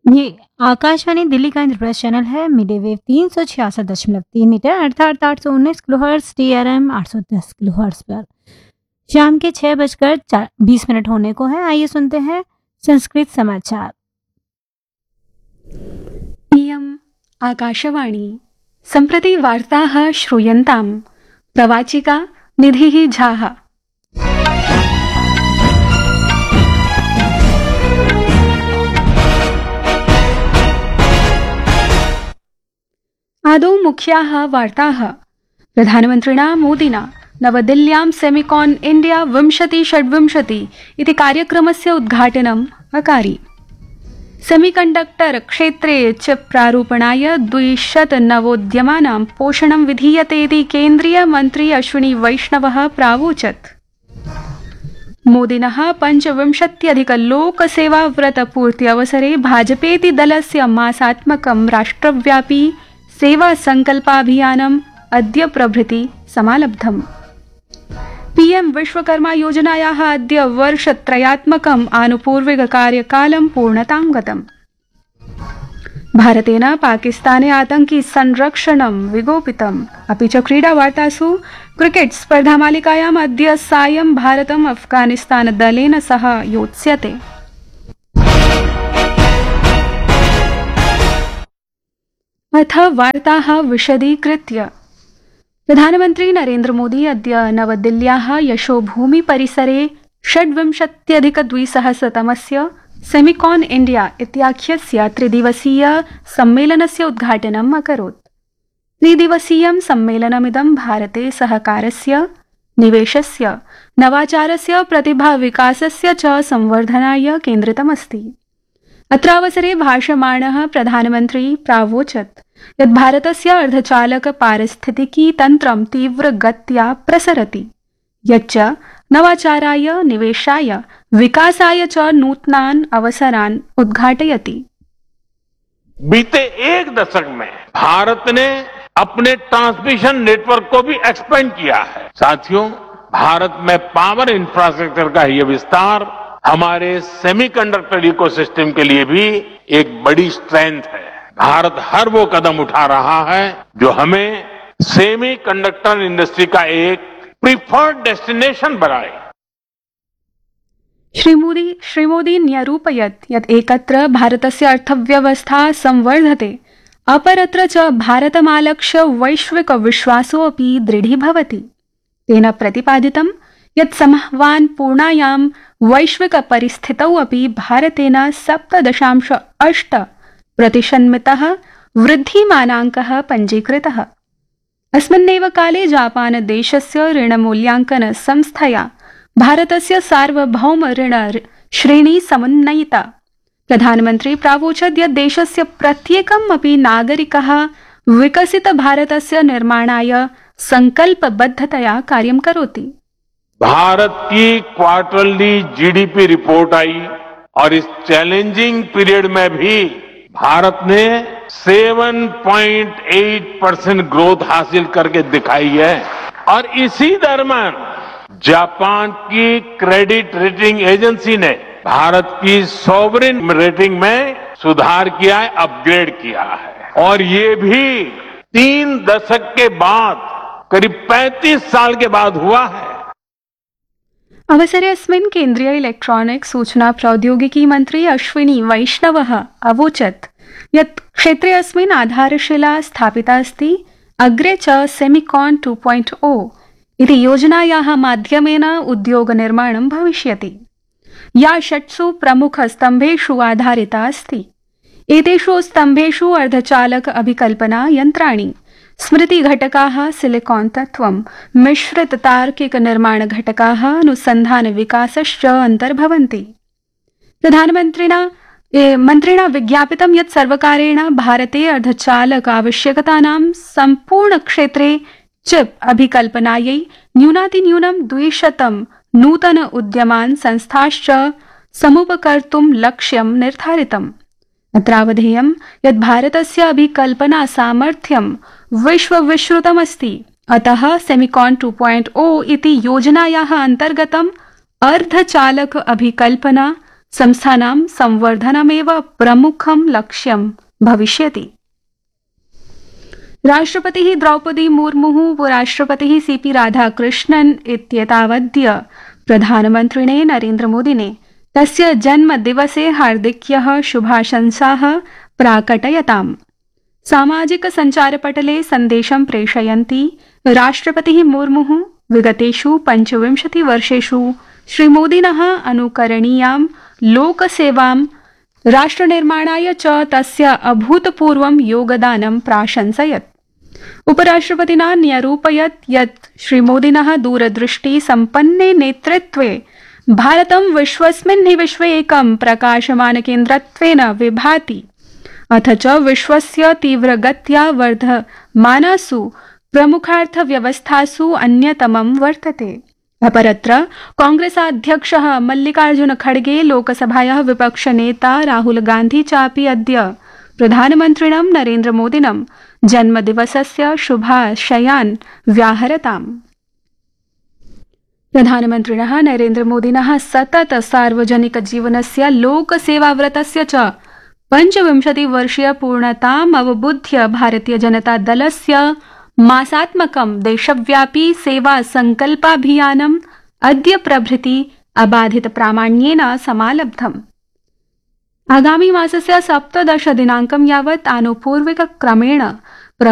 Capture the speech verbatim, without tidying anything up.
ये आकाशवाणी दिल्ली का इंद्रप्रस्थ चैनल है। मिडे वेव तीन सौ छियासठ दशमलव तीन मीटर अर्थात आठ सौ उन्नीस kilo hertz, T R M आठ सौ दस किलो हर्ट्स पर शाम के छह बजकर चार बीस मिनट होने को है। आइए सुनते हैं संस्कृत समाचार। इयम् आकाशवाणी सम्प्रति वार्ताः श्रूयन्ताम्। प्रवाचिका निधिः झाः। आदौ मुख्याः वार्ताः। प्रधानमन्त्रिणा मोदिना नवदिल्ल्यां सेमिकॉन इंडिया विंशति षड्विंशति इति कार्यक्रमस्य उद्घाटनम् अकारि। सेमीकण्डक्टर क्षेत्रे च प्रारूपणाय द्विशतनवोद्यमानां पोषणं विधीयते इति केन्द्रीय मन्त्री अश्विनी वैष्णवः प्रावोचत्। मोदिनः पञ्चविंशत्यधिकलोकसेवाव्रतपूर्ति अवसरे भाजपेति दलस्य मासात्मकं राष्ट्रव्यापी सेवा संकल्पाभियानम् अद्य प्रभृति समालब्धम्। पीएम विश्वकर्मा योजनायाः अद्य वर्षत्रयात्मकम् आनुपूर्विक कार्यकालं पूर्णतां गतम्। भारतेन पाकिस्ताने आतंकी संरक्षणं विगोपितम्। अपि च क्रीडावार्तासु क्रिकेट स्पर्धामालिकायाम् अद्य सायं भारतम् अफगानिस्तान दलेन सह योत्स्यते। अथ वार्ताः विशदीकृत्य। प्रधानमन्त्री नरेन्द्र मोदी अद्य नवदिल्ल्याः यशोभूमि परिसरे षड्विंशत्यधिकद्विसहस्रतमस्य सेमिकॉन इंडिया इत्याख्यस्य त्रिदिवसीय सम्मेलनस्य उद्घाटनम् अकरोत्। त्रिदिवसीयं सम्मेलनमिदं भारते सहकारस्य, निवेशस्य, नवाचारस्य, प्रतिभाविकासस्य च संवर्धनाय केन्द्रितमस्ति। अत्रावसरे भाषमाणः प्रधानमन्त्री प्रावोचत् यत् भारतस्य अर्धचालक पारिस्थितिकी तन्त्रं तीव्रगत्या प्रसरति, यच्च नवाचाराय, निवेशाय, विकासाय च नूतनान् अवसरान् उद्घाटयति। बीते एक दशक में भारत ने अपने ट्रांसमिशन नेटवर्क को भी एक्सपेंड किया है। साथियों, भारत में पावर इंफ्रास्ट्रक्चर का यह विस्तार हमारे सेमीकंडक्टर इकोसिस्टम के लिए भी एक बड़ी स्ट्रेंथ है। भारत हर वो कदम उठा रहा है जो हमें सेमीकंडक्टर इंडस्ट्री का एक प्रिफर्ड डेस्टिनेशन बनाए। श्रीमोदी श्रीमोदी न्यरूपयत् यत् एकत्र भारतस्य अर्थव्यवस्था संवर्धते, अपरत्र च भारतमालक्ष्य वैश्विक विश्वासो अपि दृढीभवति। तेन प्रतिपादितं यत् संह्वानपूर्णायां वैश्विक परिस्थितौ अपि भारतेन सप्त दशांश अष्ट प्रतिशन्मितः वृद्धिमानाङ्कः पञ्जीकृतः। अस्मिन्नेव काले जापान देशस्य ऋणमूल्याङ्कन संस्थया भारतस्य सार्वभौम ऋण श्रेणी समुन्नयिता। प्रधानमन्त्री प्रावोचत् यत् देशस्य प्रत्येकम् अपि नागरिकः विकसित भारतस्य निर्माणाय संकल्पबद्धतया कार्यं करोति। भारत की क्वार्टरली जीडीपी रिपोर्ट आई और इस चैलेंजिंग पीरियड में भी भारत ने सात पॉइंट आठ परसेंट ग्रोथ हासिल करके दिखाई है। और इसी दरम्यान जापान की क्रेडिट रेटिंग एजेंसी ने भारत की सॉवरेन रेटिंग में सुधार किया है, अपग्रेड किया है। और ये भी तीन दशक के बाद, करीब पैंतीस साल के बाद हुआ है। अवसरे अस्मिन् केन्द्रीय इलेक्ट्रॉनिक्स सूचना प्रौद्योगिकी मन्त्री अश्विनी वैष्णवः अवोचत् यत् क्षेत्रे अस्मिन् आधारशिला स्थापिता अस्ति। अग्रे च सेमिकॉन टू पॉइंट ओ इति योजनायाः माध्यमेन उद्योगनिर्माणं भविष्यति, या षट्सु प्रमुखस्तम्भेषु आधारिता अस्ति। एतेषु स्तम्भेषु अर्धचालक अभिकल्पना यन्त्राणि, स्मृति घटकाः, सिलिकॉन तत्वं, मिश्रित तार्किक निर्माण घटकाः, अनुसंधान विकासश्च अन्तर्भवन्ति। प्रधानमन्त्रिणा मन्त्रिणा विज्ञापितं यत् सर्वकारेण भारते अर्धचालक आवश्यकतानां सम्पूर्ण क्षेत्रे चिप अभिकल्पनायै न्यूनातिन्यूनं द्विशतं नूतन उद्यमान् संस्थाश्च समुपकर्तुं लक्ष्यं निर्धारितम्। अत्रावधेयं यत् भारतस्य अभिकल्पना सामर्थ्यं विश्वविश्रुतमस्ति। अतः सेमिकॉन टू पॉइंट ओ इति योजनायाः अन्तर्गतम् अर्धचालक अभिकल्पना, संस्थानां संवर्धनमेव प्रमुखं लक्ष्यं भविष्यति। राष्ट्रपतिः द्रौपदी मुर्मुः उपराष्ट्रपतिः सीपी राधाकृष्णन् इत्येतावद्य प्रधानमन्त्रिणे नरेन्द्रमोदिने तस्य जन्मदिवसे हार्दिक्यः शुभाशंसाः प्राकटयताम्। सामाजिक सञ्चारपटले सन्देशं प्रेषयन्ती राष्ट्रपतिः मुर्मुः विगतेषु पञ्चविंशतिवर्षेषु श्रीमोदिनः अनुकरणीयां लोकसेवां राष्ट्रनिर्माणाय च तस्य अभूतपूर्वं योगदानं प्राशंसयत्। उपराष्ट्रपतिना न्यरूपयत् यत् श्रीमोदिनः दूरदृष्टि सम्पन्ने नेतृत्वे भारतं विश्वस्मिन् हि विश्वे एकं प्रकाशमानकेन्द्रत्वेन विभाति अथ च विश्वस्य तीव्रगत्या वर्धमानासु प्रमुखार्थव्यवस्थासु अन्यतमं वर्तते। अपरत्र कांग्रेसाध्यक्षः मल्लिकार्जुन खड़गे लोकसभायाः विपक्षनेता राहुल गांधी चापि अद्य प्रधानमन्त्रिणं नरेन्द्रमोदिनं जन्मदिवसस्य शुभाशयान् व्याहरताम्। प्रधानमन्त्रिणः नरेन्द्रमोदिनः सतत सार्वजनिक जीवनस्य लोकसेवाव्रतस्य च पञ्चविंशतिवर्षीय पूर्णताम् अवबुध्य भारतीय जनता दलस्य मासात्मकं देशव्यापी सेवा संकल्पाभियानम् अद्य प्रभृति अबाधित प्रामाण्येन समालब्धम्। आगामी मासस्य सप्तदश दिनाङ्कं यावत् आनुपूर्विक क्रमेण